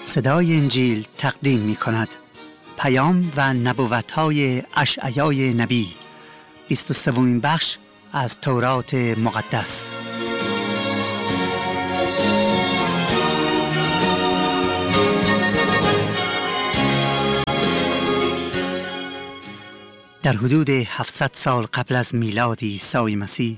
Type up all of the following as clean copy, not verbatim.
صدای انجیل تقدیم می کند پیام و نبوت‌های اشعیای نبی 23مین بخش از تورات مقدس. در حدود 700 سال قبل از میلاد عیسی مسیح،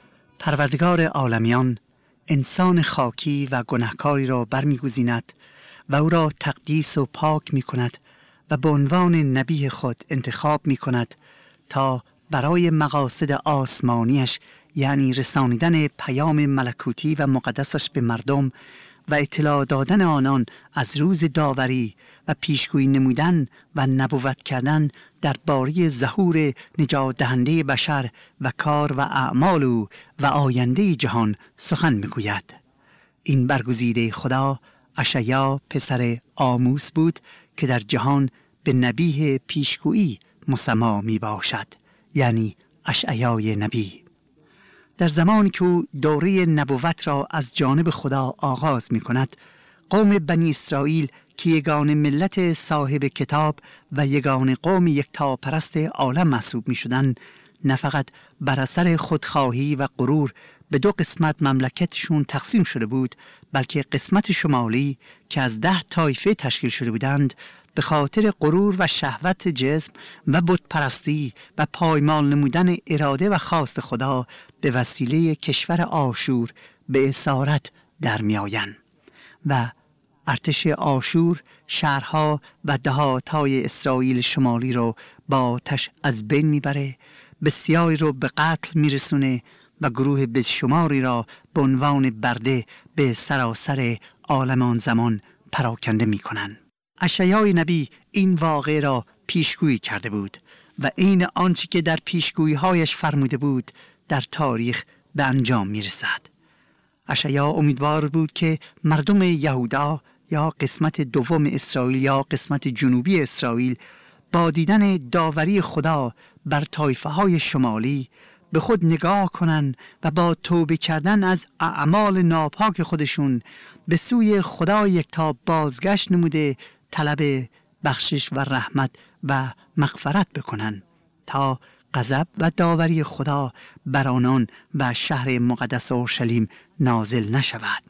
پروردگار عالمیان انسان خاکی و گناهکاری را برمی‌گزیند و او را تقدیس و پاک می کند و به عنوان نبی خود انتخاب می کند تا برای مقاصد آسمانیش، یعنی رسانیدن پیام ملکوتی و مقدسش به مردم و اطلاع دادن آنان از روز داوری و پیشگویی نمودن و نبوت کردن درباره ظهور نجات دهنده بشر و کار و اعمال او و آینده جهان سخن می‌گوید. این برگزیده خدا اشعیا پسر آموس بود که در جهان به نبی پیشگویی مسمی می باشد، یعنی اشعیای نبی. در زمانی که او دوره نبوت را از جانب خدا آغاز می کند، قوم بنی اسرائیل که یگانه ملت صاحب کتاب و یگانه قوم یکتاپرست عالم محسوب می شدند، نه فقط بر اثر خودخواهی و غرور به دو قسمت مملکتشون تقسیم شده بود، بلکه قسمت شمالی که از 10 طایفه تشکیل شده بودند به خاطر غرور و شهوت جسم و بتپرستی و پایمال نمودن اراده و خواست خدا به وسیله کشور آشور به اسارت در می آیند و ارتش آشور شهرها و دهاتهای اسرائیل شمالی رو با آتش از بین میبره، بسیاری رو به قتل میرسونه و گروه بسیاری را به عنوان برده به سراسر عالم آن زمان پراکنده میکنن. اشعیای نبی این واقعه را پیشگویی کرده بود و این آنچه که در پیشگویی‌هایش فرموده بود در تاریخ به انجام میرسد. اشعیا امیدوار بود که مردم یهودا یا قسمت دوم اسرائیل یا قسمت جنوبی اسرائیل با دیدن داوری خدا بر طایفه‌های شمالی به خود نگاه کنن و با توبه کردن از اعمال ناپاک خودشون به سوی خدا یکتا بازگشت نموده طلب بخشش و رحمت و مغفرت بکنن تا غضب و داوری خدا بر آنان و شهر مقدس اورشلیم نازل نشود.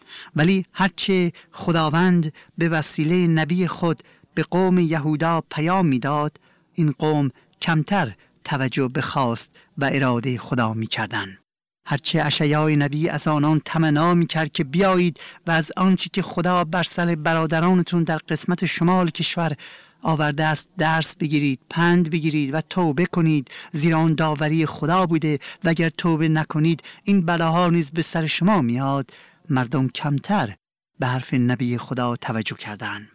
ولی هرچه خداوند به وسیله نبی خود به قوم یهودا پیام میداد، این قوم کمتر توجه به خواست و اراده خدا میکردند. هرچه اشعیای نبی از آنان تمنا میکرد که بیایید و از آنچه که خدا بر سر برادرانتون در قسمت شمال کشور آورده است درس بگیرید، پند بگیرید و توبه کنید، زیرا آن داوری خدا بوده و اگر توبه نکنید این بلاها نیز به سر شما میاد، مردم کمتر به حرف نبی خدا توجه کردند.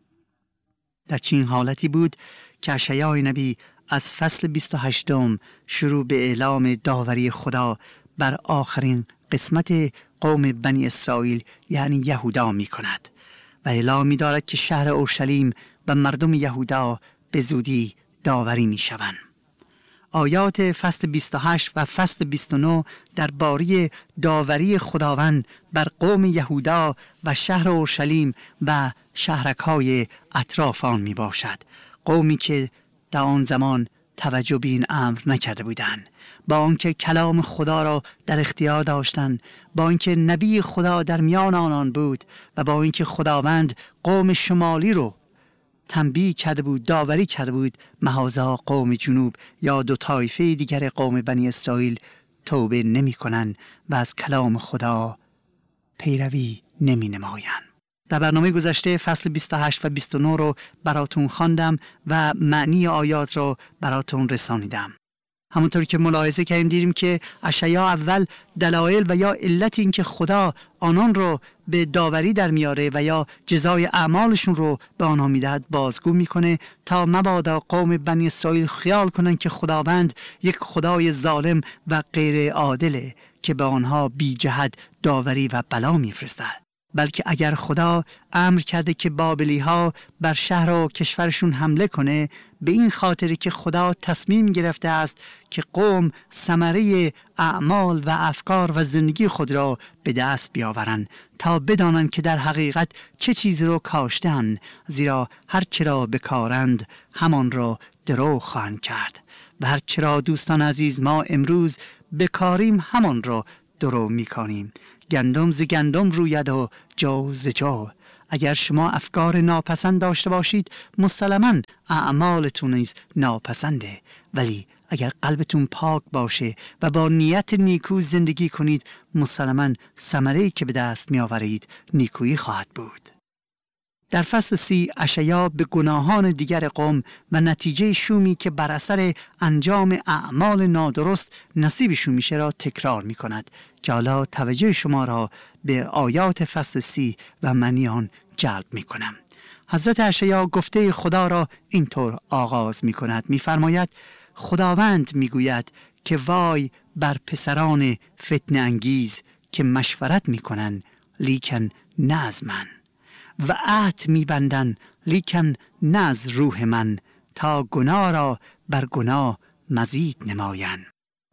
در چنین حالتی بود که اشعیای نبی از فصل 28 شروع به اعلام داوری خدا بر آخرین قسمت قوم بنی اسرائیل یعنی یهودا می کند و اعلام می دارد که شهر اورشلیم و مردم یهودا به زودی داوری می شوند. آیات فصل 28 و فصل 29 درباره داوری خداوند بر قوم یهودا و شهر اورشلیم و شهرک‌های اطراف آن می باشد. قومی که در آن زمان توجه به این امر نکرده بودند، با آنکه کلام خدا را در اختیار داشتند، با اینکه نبی خدا در میان آنان بود و با اینکه خداوند قوم شمالی رو تنبیه کرده بود، داوری کرده بود، محاذا قوم جنوب یا 2 طایفه دیگر قوم بنی اسرائیل توبه نمی کنن و از کلام خدا پیروی نمی نماین. در برنامه گذشته فصل 28 و 29 رو براتون خواندم و معنی آیات رو براتون رسانیدم. همونطور که ملاحظه کردیم دیدیم که اشعیا اول دلایل و یا علت این که خدا آنان رو به داوری در میاره و یا جزای اعمالشون رو به آنها میدهد بازگو میکنه تا مبادا قوم بنی اسرائیل خیال کنن که خداوند یک خدای ظالم و غیر عادله که به آنها بی جهت داوری و بلا میفرستد. بلکه اگر خدا امر کرده که بابلی ها بر شهر و کشورشون حمله کنه، به این خاطر که خدا تصمیم گرفته است که قوم ثمره اعمال و افکار و زندگی خود را به دست بیاورند تا بدانند که در حقیقت چه چیزی را کاشتند، زیرا هر چرا بکارند همان را درو خواهند کرد و هر چرا دوستان عزیز ما امروز بکاریم همان را درو می‌کنیم. گندم ز گندم روید و جو ز جو. اگر شما افکار ناپسند داشته باشید مسلماً اعمالتون نیز ناپسنده، ولی اگر قلبتون پاک باشه و با نیت نیکو زندگی کنید مسلماً ثمره‌ای که به دست می‌آورید نیکویی خواهد بود. در فصل 30 اشعیا به گناهان دیگر قوم و نتیجه شومی که بر اثر انجام اعمال نادرست نصیبشون میشه را تکرار می‌کند که حالا توجه شما را به آیات فصل 30 و معنی آن جلب می‌کنم. حضرت اشعیا گفته خدا را اینطور آغاز می‌کند، می‌فرماید خداوند می‌گوید که وای بر پسران فتنه انگیز که مشورت می‌کنند لیکن نه از من و عهد می‌بندند لیکن نه از روح من، تا گناه را بر گناه مزید نمایند.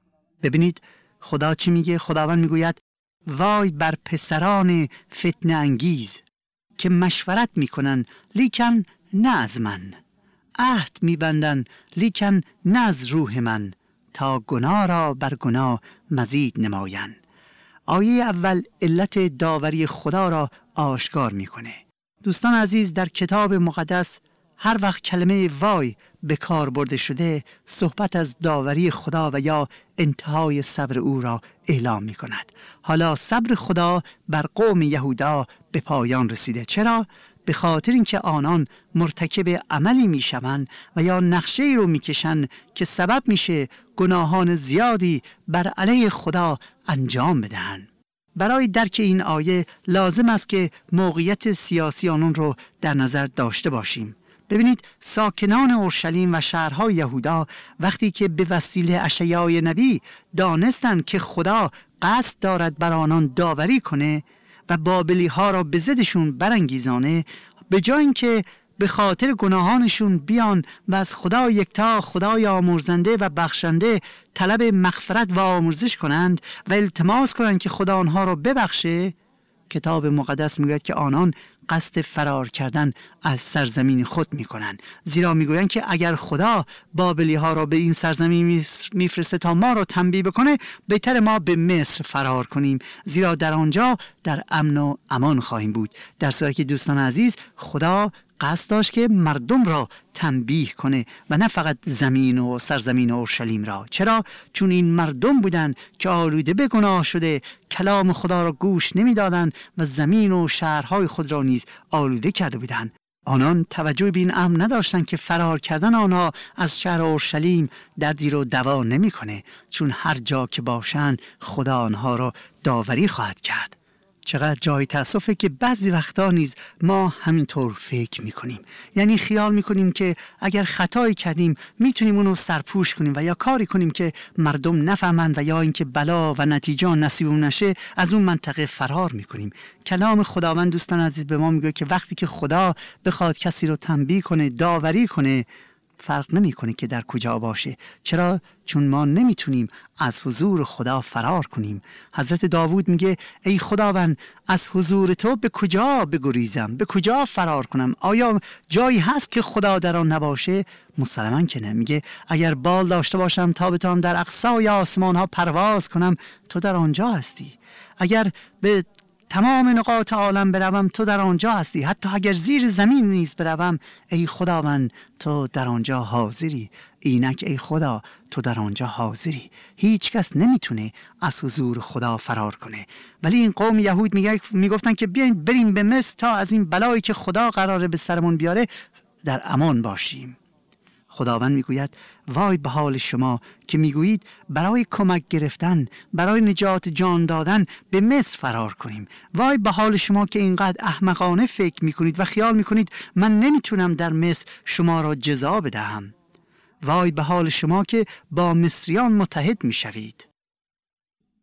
ببینید خدا چی میگه؟ خداوند میگوید وای بر پسران فتنه انگیز که مشورت میکنن لیکن نه از من، عهد میبندن لیکن نه از روح من، تا گناه را بر گناه مزید نمایند. آیه اول علت داوری خدا را آشکار میکنه. دوستان عزیز، در کتاب مقدس هر وقت کلمه وای به کار برده شده صحبت از داوری خدا و یا انتهای صبر او را اعلام می کند. حالا صبر خدا بر قوم یهودا به پایان رسیده. چرا؟ به خاطر اینکه آنان مرتکب عملی می شوند و یا نقشه‌ای رو می کشند که سبب میشه گناهان زیادی بر علیه خدا انجام بدهند. برای درک این آیه لازم است که موقعیت سیاسی آنان رو در نظر داشته باشیم. ببینید ساکنان اورشلیم و شهرهای یهودا وقتی که به وسیله اشعیای نبی دانستند که خدا قصد دارد بر آنان داوری کنه و بابلی ها را به ضدشون برانگیزانه، به جای اینکه به خاطر گناهانشون بیان و از خدا یکتا، خدای آمرزنده و بخشنده طلب مغفرت و آمرزش کنند و التماس کنند که خدا آنها را ببخشه، کتاب مقدس میگوید که آنان قصد فرار کردن از سرزمین خود میکنند. زیرا میگویند که اگر خدا بابلی ها را به این سرزمین میفرسته تا ما را تنبیه بکنه، بهتر ما به مصر فرار کنیم، زیرا در آنجا در امن و امان خواهیم بود. در صورتی که دوستان عزیز خدا قصد داشت که مردم را تنبیه کنه و نه فقط زمین و سرزمین اورشلیم را. چرا؟ چون این مردم بودن که آلوده به گناه شده کلام خدا را گوش نمیدادند و زمین و شهرهای خود را نیز آلوده کرده بودند. آنان توجه به این امر نداشتند که فرار کردن آنها از شهر اورشلیم دردی رو دوا نمیکنه، چون هر جا که باشند خدا آنها را داوری خواهد کرد. چقدر جای تأسفه که بعضی وقتا نیز ما همینطور فکر میکنیم، یعنی خیال میکنیم که اگر خطایی کردیم میتونیم اونو سرپوش کنیم و یا کاری کنیم که مردم نفهمند و یا اینکه بلا و نتیجه نصیبمون نشه از اون منطقه فرار میکنیم. کلام خداوند دوستان عزیز به ما میگه که وقتی که خدا بخواد کسی رو تنبیه کنه، داوری کنه، فرق نمیکنه که در کجا باشه. چرا؟ چون ما نمیتونیم از حضور خدا فرار کنیم. حضرت داوود میگه ای خداوند از حضور تو به کجا بگریزم؟ به کجا فرار کنم؟ آیا جایی هست که خدا در آن نباشه؟ مسلماً که نه. میگه اگر بال داشته باشم تا بتونم در اقصای آسمان ها پرواز کنم تو در آنجا هستی. اگر به تمام نقاط عالم بروم تو در آنجا هستی. حتی اگر زیر زمین نیز بروم ای خداوند تو در آنجا حاضری. اینک ای خدا تو در آنجا حاضری. هیچ کس نمیتونه از حضور خدا فرار کنه. ولی این قوم یهود میگفتن که بیاین بریم به مصر تا از این بلایی که خدا قراره به سرمون بیاره در امان باشیم. خداوند میگوید وای به حال شما که میگویید برای کمک گرفتن، برای نجات جان دادن به مصر فرار کنیم. وای به حال شما که اینقدر احمقانه فکر میکنید و خیال میکنید من نمیتونم در مصر شما را جزا بدهم. وای به حال شما که با مصریان متحد میشوید.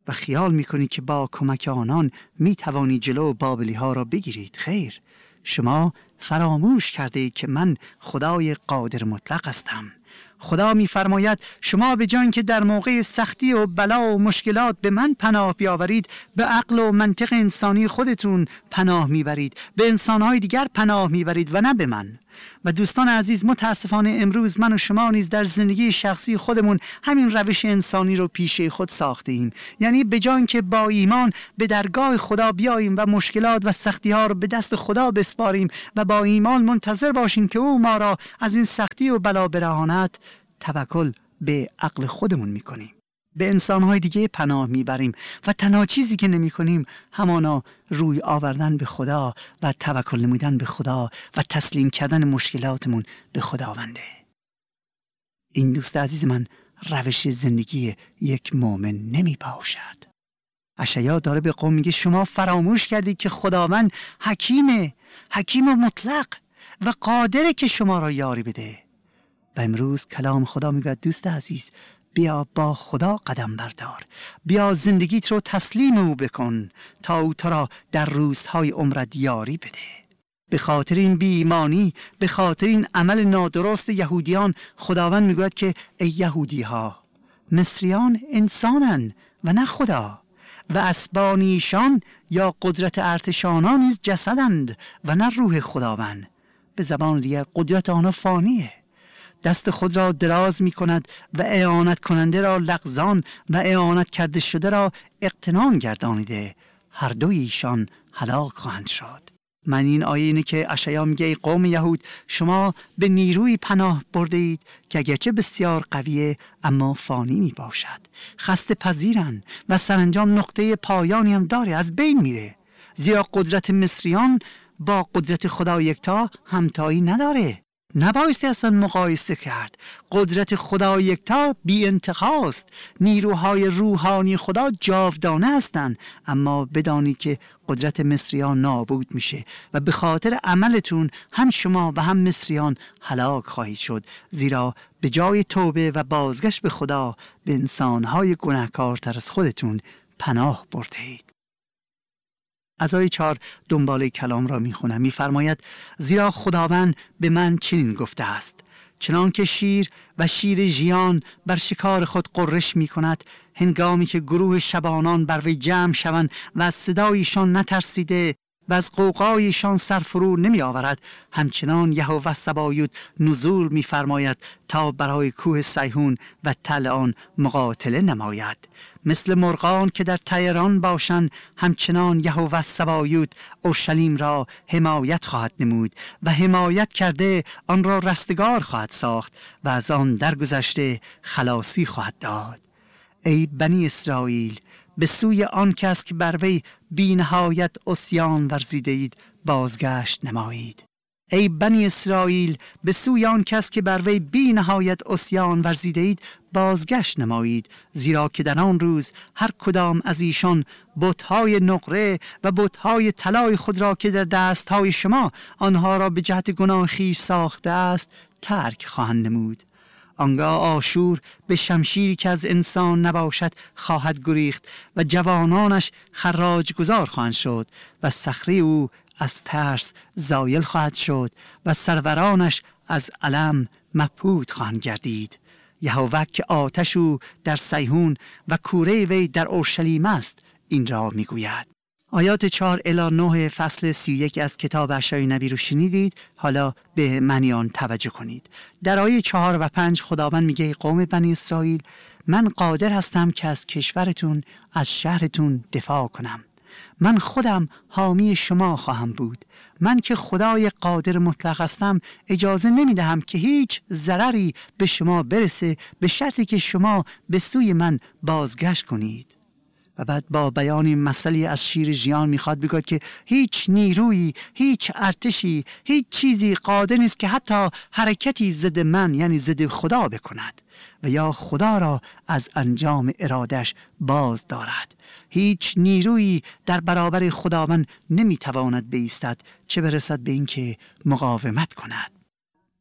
و خیال میکنید که با کمک آنان میتوانید جلو بابلی ها را بگیرید. خیر، شما فراموش کرده اید که من خدای قادر مطلق هستم. خدا میفرماید شما به جای که در موقع سختی و بلا و مشکلات به من پناه بیاورید، به عقل و منطق انسانی خودتون پناه میبرید، به انسانهای دیگر پناه میبرید و نه به من. و دوستان عزیز، متاسفانه امروز من و شما نیز در زندگی شخصی خودمون همین روش انسانی رو پیشه خود ساخته ایم. یعنی به جای که با ایمان به درگاه خدا بیاییم و مشکلات و سختی ها رو به دست خدا بسپاریم و با ایمان منتظر باشیم که او ما را از این سختی و بلا برهاند، توکل به عقل خودمون میکنیم، به انسانهای دیگه پناه میبریم و تنها چیزی که نمی کنیم همانا روی آوردن به خدا و توکل نمودن به خدا و تسلیم کردن مشکلاتمون به خداونده. این دوست عزیز من روش زندگی یک مؤمن نمی باشد. اشعیا داره به قوم میگه شما فراموش کردید که خداوند حکیم و مطلق و قادره که شما را یاری بده. و امروز کلام خدا میگه دوست عزیز، بیا با خدا قدم بردار، بیا زندگیت رو تسلیم او بکن تا او تو را در روزهای عمرت یاری بده. به خاطر این بی‌ایمانی، به خاطر این عمل نادرست یهودیان، خداوند میگوید که ای یهودی ها، مصریان انسانن و نه خدا، و اسبانیشان یا قدرت ارتشانان نیز جسدند و نه روح خداوند. به زبان دیگر قدرت آنها فانیه، دست خود را دراز می کند و اعانت کننده را لغزان و اعانت کرده شده را اقتنان گردانیده، هر دوی ایشان هلاک خواهند شد. من این آیه اینه که اشعیا میگه ای قوم یهود، شما به نیروی پناه برده اید که اگرچه بسیار قویه اما فانی می باشد، خسته پذیرن و سرانجام نقطه پایانی هم داره، از بین میره. زیرا قدرت مصریان با قدرت خدا یکتا همتایی نداره، نبایستی اصلا مقایسه کرد. قدرت خدا یکتا بی انتهاست، نیروهای روحانی خدا جاودانه هستند، اما بدانید که قدرت مصریان نابود میشه و به خاطر عملتون هم شما و هم مصریان هلاک خواهید شد، زیرا به جای توبه و بازگشت به خدا به انسانهای گناهکارتر از خودتون پناه برده اید. از آیه 4 دنباله کلام را میخونم. میفرماید زیرا خداوند به من چنین گفته است، چنان که شیر و شیر ژیان بر شکار خود قرش می کند، هنگامی که گروه شبانان بر وی جمع شوند و از صدایشان نترسیده و از قوقایشان سرفرو نمی آورد، همچنان یهوه سبایوت نزول می فرماید تا برای کوه سیهون و تل آن مقاتله نماید. مثل مرغان که در طیران باشند، همچنان یهوه سبایوت اورشلیم را حمایت خواهد نمود و حمایت کرده آن را رستگار خواهد ساخت و از آن درگذشته خلاصی خواهد داد. ای بنی اسرائیل، به سوی آن کس که بر وی بی نهایت عصیان ورزیده اید بازگشت نمایید. ای بنی اسرائیل، به سوی آن کس که بر وی بی نهایت عصیان ورزیده اید بازگشت نمایید، زیرا که در آن روز هر کدام از ایشان بت‌های نقره و بت‌های طلای خود را که در دست‌های شما آنها را به جهت گناه خویش ساخته است ترک خواهند نمود. آنگاه آشور به شمشیری که از انسان نباشد خواهد گریخت و جوانانش خراج گذار خواهند شد و صخره او از ترس زایل خواهد شد و سرورانش از الم مبهوت خواهند گردید. یهوه که آتش او در سیهون و کوره وی در اورشلیم است این را میگوید. آیات 4 الی 9 فصل 31 از کتاب اشعیا نبی رو شنیدید. حالا به معنی آن توجه کنید. در آیه 4 و 5 خداوند میگه ای قوم بنی اسرائیل، من قادر هستم که از کشورتون، از شهرتون دفاع کنم. من خودم حامی شما خواهم بود. من که خدای قادر مطلق هستم اجازه نمیدهم که هیچ ضرری به شما برسه، به شرطی که شما به سوی من بازگشت کنید. و بعد با بیان مسئله از شیر ژیان میخواد بگوید که هیچ نیرویی، هیچ ارتشی، هیچ چیزی قادر نیست که حتی حرکتی ضد من یعنی ضد خدا بکند و یا خدا را از انجام ارادش باز دارد. هیچ نیرویی در برابر خداوند نمیتواند بایستد، چه برسد به اینکه مقاومت کند.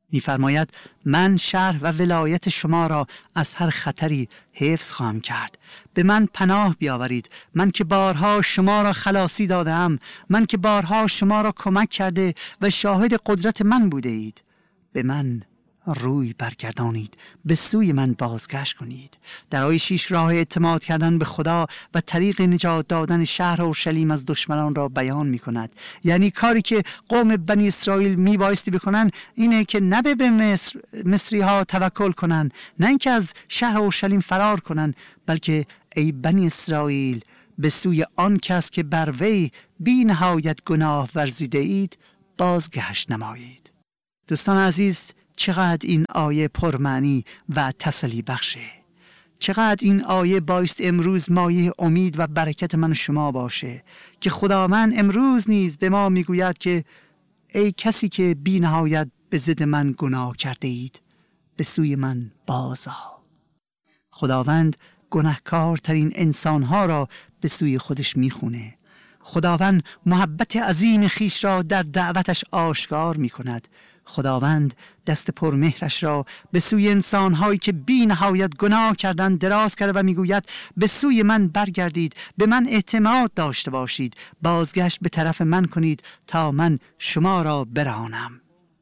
می‌فرماید من شهر و ولایت شما را از هر خطری حفظ خواهم کرد. به من پناه بیاورید، من که بارها شما را خلاصی دادم، من که بارها شما را کمک کرده و شاهد قدرت من بوده اید. به من روی برگردانید، به سوی من بازگشت کنید. در آیه 6 راه اعتماد کردن به خدا و طریق نجات دادن شهر اورشلیم از دشمنان را بیان می کند. یعنی کاری که قوم بنی اسرائیل می بایستی بکنن اینه که نه به مصری ها توکل کنن، نه اینکه از شهر اورشلیم فرار کنن، بلکه ای بنی اسرائیل به سوی آن کس که بر وی بی نهایت گناه ورزیده اید بازگشت نمایید. دوستان عزیز، چقدر این آیه پرمعنی و تسلی بخشه. چقدر این آیه بایست امروز مایه امید و برکت من و شما باشه که خداوند امروز نیز به ما میگوید که ای کسی که بی نهایت به ضد من گناه کرده اید به سوی من باز آ. خداوند گناهکارترین انسانها را به سوی خودش میخونه. خداوند محبت عظیم خیش را در دعوتش آشکار میکند. خداوند دست پرمهرش را به سوی انسانهایی که بی نهایت گناه کردند دراز کرده و میگوید به سوی من برگردید، به من اعتماد داشته باشید، بازگشت به طرف من کنید تا من شما را برانم.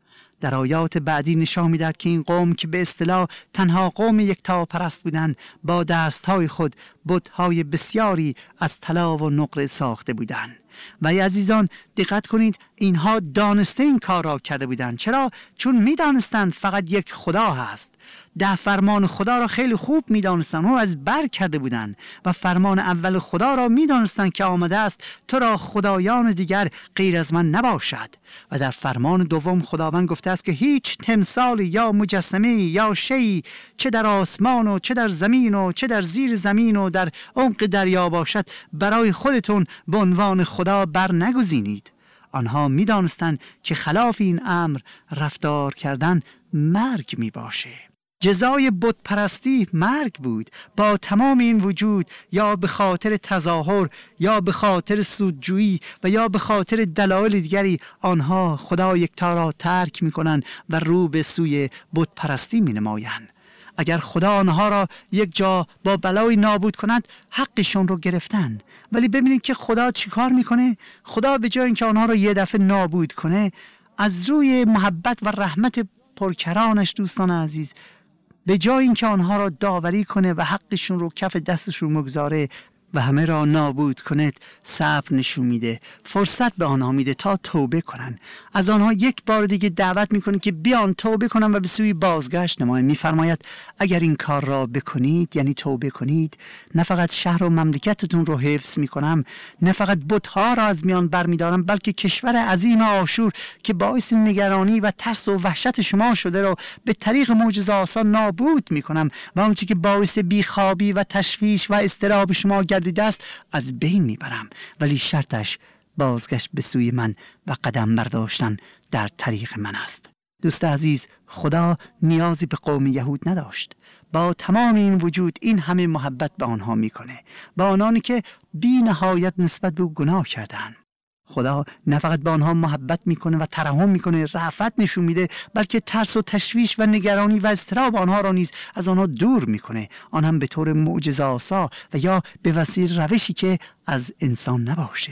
در آیات بعدی نشان می‌دهد که این قوم که به اصطلاح تنها قوم یکتاپرست بودند با دستهای خود بت‌های بسیاری از طلا و نقره ساخته بودند. و ای عزیزان دقت کنید، اینها دانسته این کار را کرده بودند. چرا؟ چون می‌دانستند فقط یک خدا هست. ده فرمان خدا را خیلی خوب می‌دانستند، او از بر کرده بودند و فرمان اول خدا را می‌دانستند که آمده است تو را خدایان دیگر غیر از من نباشد. و در فرمان دوم خداوند گفته است که هیچ تمثال یا مجسمه یا شیء چه در آسمان و چه در زمین و چه در زیر زمین و در عمق دریا باشد برای خودتون به عنوان خدا بر نگزینید. آنها می‌دانستند که خلاف این امر رفتار کردن مرگ می باشه. جزای بت پرستی مرگ بود. با تمام این وجود، یا به خاطر تظاهر یا به خاطر سودجویی و یا به خاطر دلایل دیگری، آنها خدا یکتا را ترک می کنند و رو به سوی بت پرستی می نمایند. اگر خدا آنها را یک جا با بلای نابود کند حقشون رو گرفتن. ولی ببینید که خدا چیکار میکنه؟ خدا به جای اینکه آنها را یه دفعه نابود کنه، از روی محبت و رحمت پرکرانش دوستان عزیز، به جای اینکه آنها را داوری کنه و حقشون رو کف دستشون مگذاره و همه را نابود کنه، صبر نشون میده، فرصت به آنها میده تا توبه کنن. از آنها یک بار دیگه دعوت میکنه که بیان توبه کنن و به سوی بازگشت نمایند. میفرماید اگر این کار را بکنید، یعنی توبه کنید، نه فقط شهر و مملکتتون رو حفظ میکنم، نه فقط بت‌ها را از میان برمیدارم، بلکه کشور عظیم آشور که باعث نگرانی و ترس و وحشت شما شده رو به طریق معجزه آسان نابود میکنم و اون چیزی که باعث بیخوابی و تشویش و اضطراب شما دیده است از بین میبرم. ولی شرطش بازگشت به سوی من و قدم برداشتن در طریق من است. دوست عزیز، خدا نیازی به قوم یهود نداشت. با تمام این وجود این همه محبت به آنها میکنه، با آنانی که بی نهایت نسبت به او گناه کردند. خدا نه فقط به آنها محبت میکنه و ترحم میکنه، رأفت نشون میده، بلکه ترس و تشویش و نگرانی و اضطراب آنها را نیز از آنها دور میکنه، آن هم به طور معجزه‌آسا و یا به وسیله روشی که از انسان نباشه.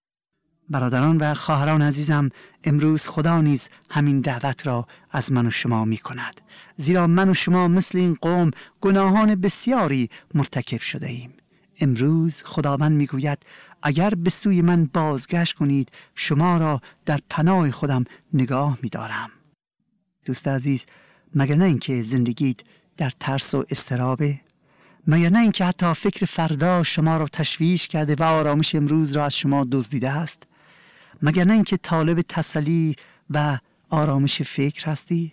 برادران و خواهران عزیزم، امروز خدا نیز همین دعوت را از من و شما میکند، زیرا من و شما مثل این قوم گناهان بسیاری مرتکب شده ایم. امروز خداوند میگوید اگر به سوی من بازگشت کنید شما را در پناه خودم نگاه می‌دارم. دوست عزیز، مگر نه اینکه زندگیت در ترس و اضطرابه؟ مگر نه اینکه حتی فکر فردا شما را تشویش کرده و آرامش امروز را از شما دزدیده است؟ مگر نه اینکه طالب تسلی و آرامش فکر هستی؟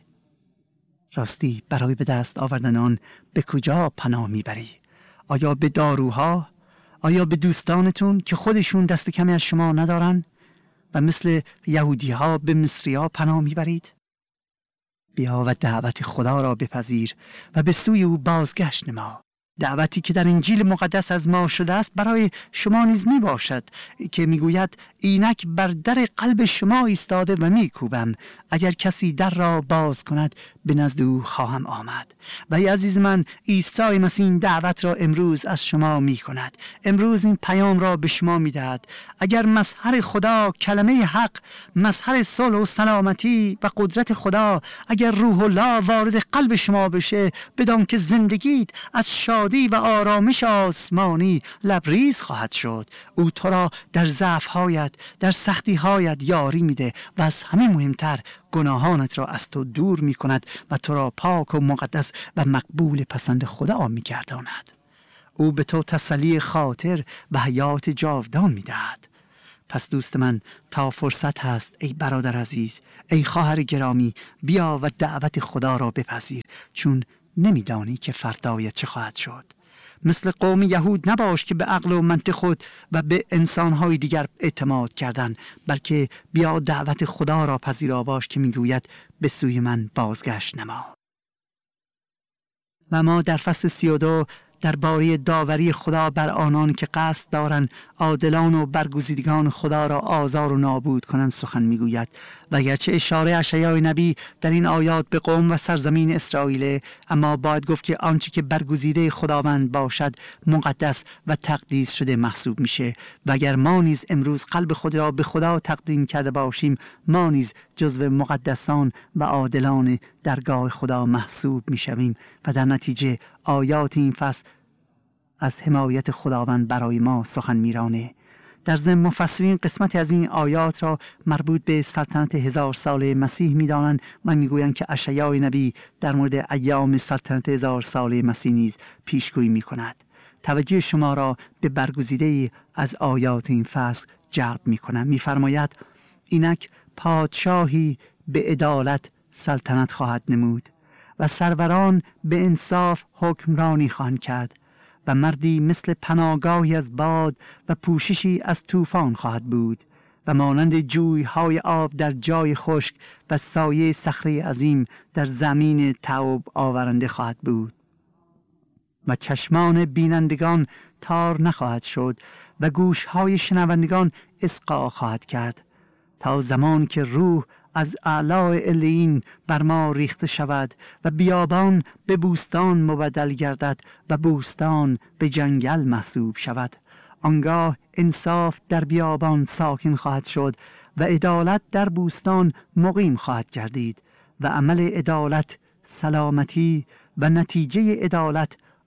راستی برای به دست آوردن آن به کجا پناه میبری؟ آیا به داروها؟ آیا به دوستانتون که خودشون دست کمی از شما ندارن و مثل یهودی ها به مصری ها پناه میبرید؟ بیا و دعوت خدا را بپذیر و به سوی او بازگشت نما. دعوتی که در انجیل مقدس از ما شده است برای شما نیز می باشد که می گوید اینک بر در قلب شما ایستاده و می کوبم، اگر کسی در را باز کند به نزد او خواهم آمد. و ای عزیز من، عیسی مسیح این دعوت را امروز از شما می کند. امروز این پیام را به شما می دهد. اگر مظهر خدا، کلمه حق، مظهر صلح و سلامتی و قدرت خدا، اگر روح الله وارد قلب شما بشه، بدان که زندگیت از شادی و آرامش آسمانی لبریز خواهد شد. او تو را در ضعف‌هایت، در سختی‌هایت یاری میده و از همه مهمتر گناهانت را از تو دور می کند و تو را پاک و مقدس و مقبول پسند خدا می گرداند. او به تو تسلی خاطر و حیات جاودان می دهد. پس دوست من، تا فرصت هست ای برادر عزیز، ای خواهر گرامی، بیا و دعوت خدا را بپذیر، چون نمیدانی که فردای چه خواهد شد. مثل قوم یهود نباش که به عقل و منطق خود و به انسانهای دیگر اعتماد کردن، بلکه بیا دعوت خدا را پذیرا باش که میگوید به سوی من بازگشت نما. و ما در فصل 32 درباره داوری خدا بر آنان که قصد دارند عادلان و برگزیدگان خدا را آزار و نابود کنند سخن میگوید. و اگرچه اشاره اشعیا نبی در این آیات به قوم و سرزمین اسرائیل، اما باید گفت که آنچه که برگزیده خداوند باشد مقدس و تقدیس شده محسوب میشه. و اگر ما نیز امروز قلب خود را به خدا تقدیم کرده باشیم، ما نیز جزو مقدسان و عادلان درگاه خدا محسوب میشویم و در نتیجه آیات این فصل از حمایت خداوند برای ما سخن میرانه. در ضمن مفسرین قسمتی از این آیات را مربوط به سلطنت 1000 ساله مسیح می‌دانند و میگویند که اشعیا نبی در مورد ایام سلطنت 1000 ساله مسیح نیز پیشگویی می‌کند. توجه شما را به برگزیده‌ای از آیات این فصل جلب می‌کنم. می‌فرماید اینک پادشاهی به عدالت سلطنت خواهد نمود و سروران به انصاف حکمرانی خواهند کرد و مردی مثل پناهگاهی از باد و پوششی از طوفان خواهد بود و مانند جویهای آب در جای خشک و سایه صخره عظیم در زمین تعب آورنده خواهد بود و چشمان بینندگان تار نخواهد شد و گوشهای شنوندگان اصغا خواهد کرد، تا زمان که روح از اعلی علیین بر ما ریخته شود و بیابان به بوستان مبدل گردد و بوستان به جنگل محسوب شود. آنگاه انصاف در بیابان ساکن خواهد شد و عدالت در بوستان مقیم خواهد گردید و عمل عدالت سلامتی و نتیجه عدالت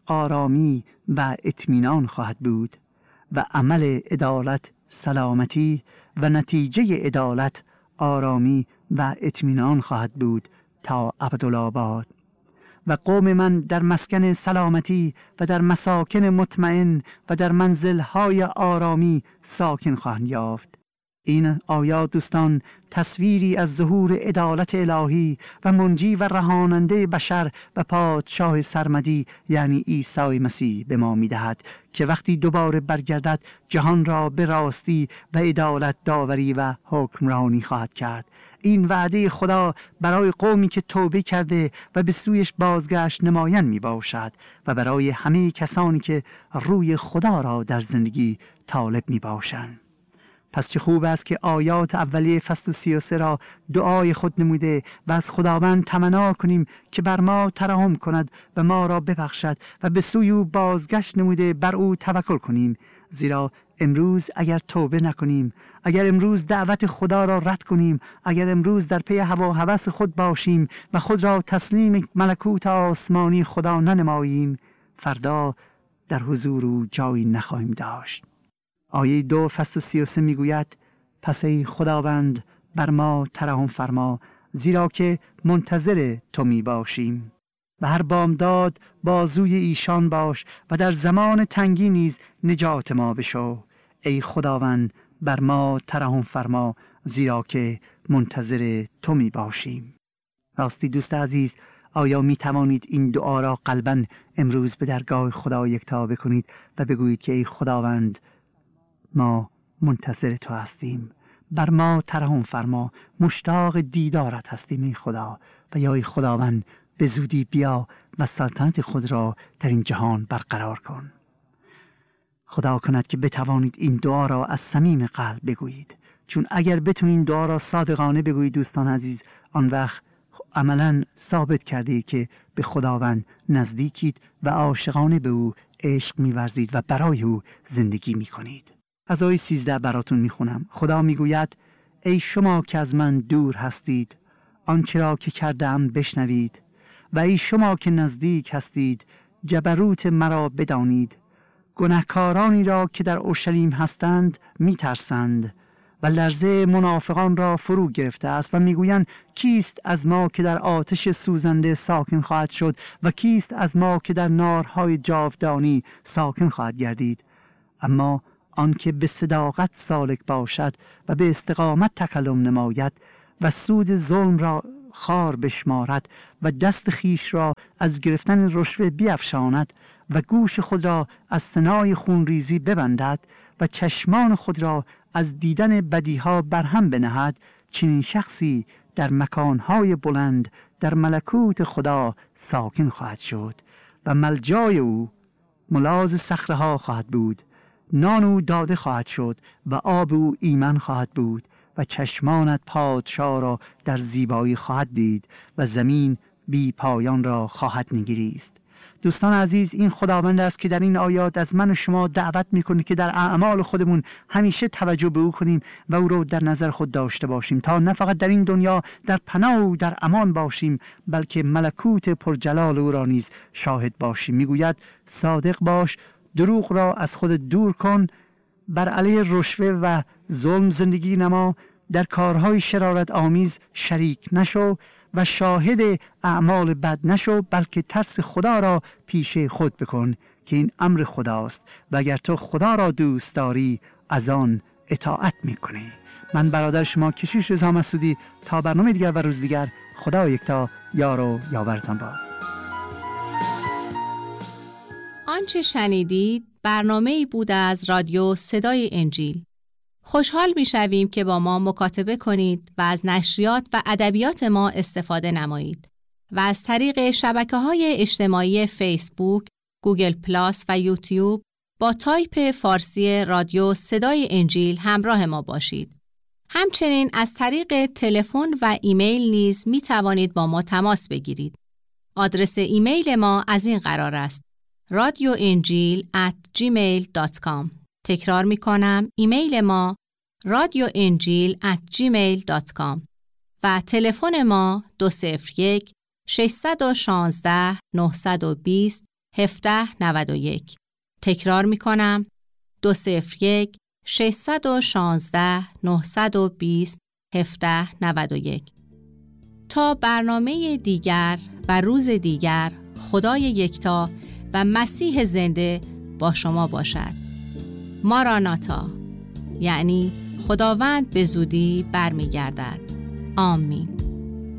آرامی و اطمینان خواهد بود و عمل عدالت سلامتی و نتیجه عدالت آرامی و اطمینان خواهد بود تا ابدالآباد. و قوم من در مسکن سلامتی و در مساکن مطمئن و در منزل‌های آرامی ساکن خواهند یافت. این آیات دوستان تصویری از ظهور عدالت الهی و منجی و رهاننده بشر و پادشاه سرمدی یعنی عیسی مسیح به ما می‌دهد که وقتی دوباره برگردد جهان را به راستی و عدالت داوری و حکمرانی خواهد کرد. این وعده خدا برای قومی که توبه کرده و به سویش بازگشت نمایان می باشد و برای همه کسانی که روی خدا را در زندگی طالب می باشند. پس چه خوب است که آیات اولیه فصل 33 را دعای خود نموده و از خداوند تمنا کنیم که بر ما ترحم کند و ما را ببخشد و به سوی او بازگشت نموده بر او توکل کنیم. زیرا امروز اگر توبه نکنیم، اگر امروز دعوت خدا را رد کنیم، اگر امروز در پی هوا و هوس خود باشیم و خود را تسلیم ملکوت آسمانی خدا ننماییم، فردا در حضور او جایی نخواهیم داشت. آیه 2 فصل 33 میگوید پس ای خداوند بر ما ترحم فرما، زیرا که منتظر تو می باشیم و هر بامداد بازوی ایشان باش و در زمان تنگی نیز نجات ما بشو. ای خداوند بر ما ترحم فرما، زیرا که منتظر تو می باشیم. راستی دوست عزیز، آیا می توانید این دعا را قلباً امروز به درگاه خدا یکتا بکنید و بگویید که ای خداوند ما منتظر تو هستیم، بر ما ترحم فرما، مشتاق دیدارت هستیم ای خدا. و یا ای خداوند به زودی بیا و سلطنت خود را در این جهان برقرار کن. خدا کند که بتوانید این دعا را از صمیم قلب بگویید، چون اگر بتونید این دعا را صادقانه بگویید دوستان عزیز، آن وقت عملاً ثابت کرده که به خداوند نزدیکید و عاشقانه به او عشق می‌ورزید و برای او زندگی می‌کنید. از آیه 13 براتون می‌خونم. خدا می‌گوید: ای شما که از من دور هستید، آنچه را که کردم بشنوید، و ای شما که نزدیک هستید، جبروت مرا بدانید. گناهکارانی را که در اورشلیم هستند می‌ترسند و لرزه منافقان را فرو گرفته است و میگویند کیست از ما که در آتش سوزنده ساکن خواهد شد و کیست از ما که در نارهای جاودانی ساکن خواهد گردید. اما آن که به صداقت سالک باشد و به استقامت تکلم نماید و سود ظلم را خار بشمارد و دست خیش را از گرفتن رشوه بیفشاند و گوش خود را از سنای خونریزی ببندد و چشمان خود را از دیدن بدیها برهم بنهد، چنین شخصی در مکانهای بلند در ملکوت خدا ساکن خواهد شد و ملجای او ملاذ صخره‌ها خواهد بود. نان او داده خواهد شد و آب او ایمن خواهد بود و چشمانت پادشاه را در زیبایی خواهد دید و زمین بی پایان را خواهد نگریست. دوستان عزیز، این خداوند است که در این آیات از من و شما دعوت میکنه که در اعمال خودمون همیشه توجه به او کنیم و او رو در نظر خود داشته باشیم تا نه فقط در این دنیا در پناه و در امان باشیم، بلکه ملکوت پرجلال او را نیز شاهد باشیم. میگوید صادق باش، دروغ را از خود دور کن، بر علیه رشوه و ظلم زندگی نما، در کارهای شرارت آمیز شریک نشو و شاهد اعمال بد نشو، بلکه ترس خدا را پیش خود بکن که این امر خداست و اگر تو خدا را دوست داری از آن اطاعت میکنی. من برادر شما کشیش رضا مسعودی، تا برنامه دیگر و روز دیگر، خدا یکتا یار و یاورتان باد. آنچه شنیدید برنامه‌ای بود از رادیو صدای انجیل. خوشحال می‌شویم که با ما مکاتبه کنید و از نشریات و ادبیات ما استفاده نمایید و از طریق شبکه‌های اجتماعی فیسبوک، گوگل پلاس و یوتیوب با تایپ فارسی رادیو صدای انجیل همراه ما باشید. همچنین از طریق تلفن و ایمیل نیز می‌توانید با ما تماس بگیرید. آدرس ایمیل ما از این قرار است: radioenjil@gmail.com. تکرار می کنم، ایمیل ما radioenjil@gmail.com و تلفن ما 201 616 920 1791. تکرار می کنم، 201 616 920 1791. تا برنامه دیگر و روز دیگر، خدای یکتا و مسیح زنده با شما باشد. ماراناتا، یعنی خداوند به زودی برمیگردد. آمین.